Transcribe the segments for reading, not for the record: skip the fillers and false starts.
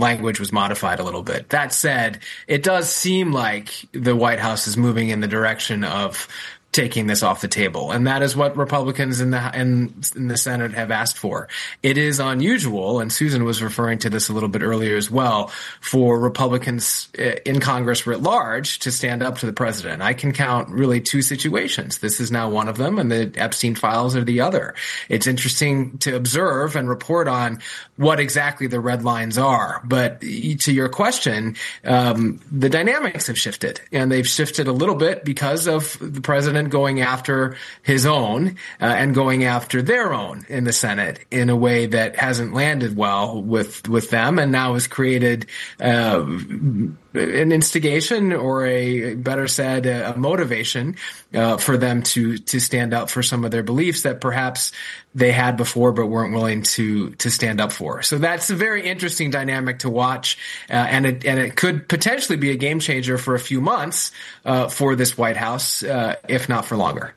language was modified a little bit. That said, it does seem like the White House is moving in the direction of taking this off the table. And that is what Republicans in the Senate have asked for. It is unusual, and Susan was referring to this a little bit earlier as well, for Republicans in Congress writ large to stand up to the president. I can count really two situations. This is now one of them, and the Epstein files are the other. It's interesting to observe and report on what exactly the red lines are. But to your question, the dynamics have shifted, and they've shifted a little bit because of the president going after his own and going after their own in the Senate in a way that hasn't landed well with them, and now has created an instigation, or a better said, a motivation for them to stand up for some of their beliefs that perhaps they had before but weren't willing to stand up for. So that's a very interesting dynamic to watch, and it could potentially be a game changer for a few months for this White House, if not for longer.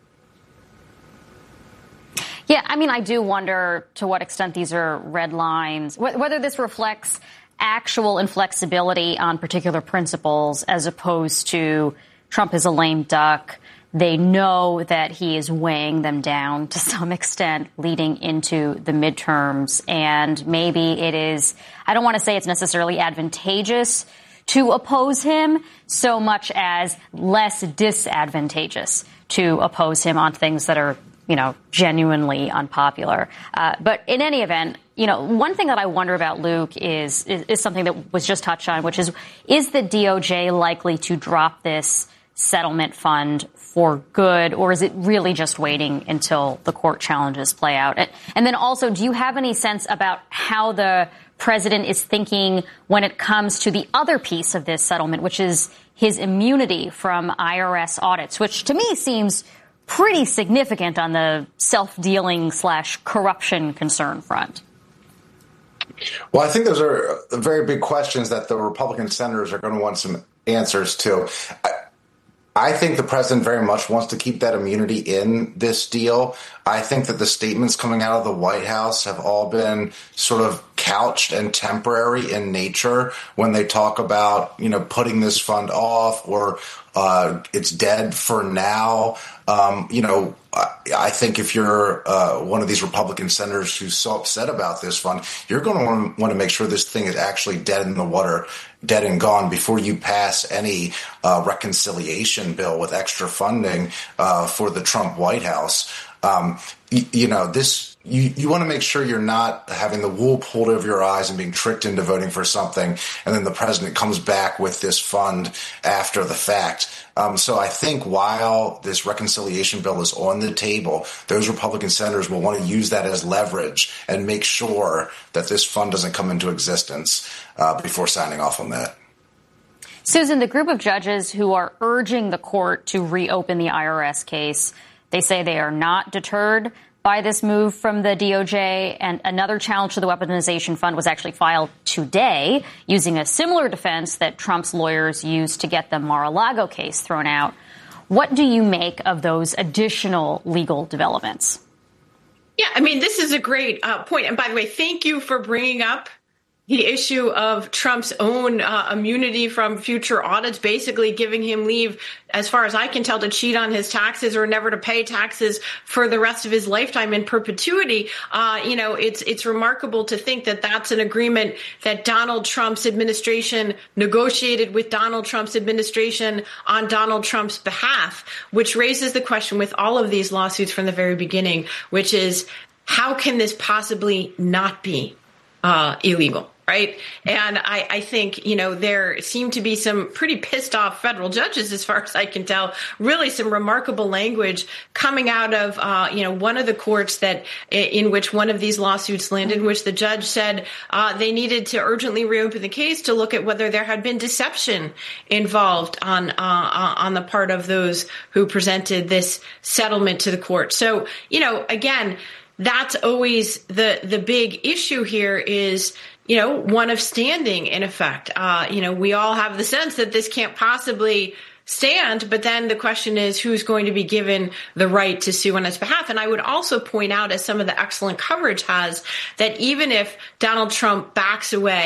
Yeah, I mean, I do wonder to what extent these are red lines, whether this reflects actual inflexibility on particular principles as opposed to Trump is a lame duck. They know that he is weighing them down to some extent leading into the midterms. And maybe it is, I don't want to say it's necessarily advantageous to oppose him so much as less disadvantageous to oppose him on things that are, genuinely unpopular. But in any event, one thing that I wonder about, Luke, is something that was just touched on, which is the DOJ likely to drop this settlement fund for good, or is it really just waiting until the court challenges play out? And then also, do you have any sense about how the president is thinking when it comes to the other piece of this settlement, which is his immunity from IRS audits, which to me seems pretty significant on the self-dealing / corruption concern front? Well, I think those are very big questions that the Republican senators are going to want some answers to. I think the president very much wants to keep that immunity in this deal. I think that the statements coming out of the White House have all been sort of couched and temporary in nature when they talk about, putting this fund off, or it's dead for now. I think if you're one of these Republican senators who's so upset about this fund, you're going to want to make sure this thing is actually dead in the water, dead and gone, before you pass any reconciliation bill with extra funding for the Trump White House. You want to make sure you're not having the wool pulled over your eyes and being tricked into voting for something, and then the president comes back with this fund after the fact. So I think while this reconciliation bill is on the table, those Republican senators will want to use that as leverage and make sure that this fund doesn't come into existence before signing off on that. Susan, the group of judges who are urging the court to reopen the IRS case, they say they are not deterred by this move from the DOJ, and another challenge to the weaponization fund was actually filed today using a similar defense that Trump's lawyers used to get the Mar-a-Lago case thrown out. What do you make of those additional legal developments? Yeah, I mean, this is a great point. And by the way, thank you for bringing up the issue of Trump's own immunity from future audits, basically giving him leave, as far as I can tell, to cheat on his taxes or never to pay taxes for the rest of his lifetime in perpetuity. It's remarkable to think that that's an agreement that Donald Trump's administration negotiated with Donald Trump's administration on Donald Trump's behalf, which raises the question with all of these lawsuits from the very beginning, which is, how can this possibly not be illegal? Right. And I think, there seem to be some pretty pissed off federal judges, as far as I can tell, really some remarkable language coming out of, one of the courts in which one of these lawsuits landed, in which the judge said they needed to urgently reopen the case to look at whether there had been deception involved on the part of those who presented this settlement to the court. So, again, that's always the big issue here is, one of standing, in effect. We all have the sense that this can't possibly stand, but then the question is, who's going to be given the right to sue on his behalf? And I would also point out, as some of the excellent coverage has, that even if Donald Trump backs away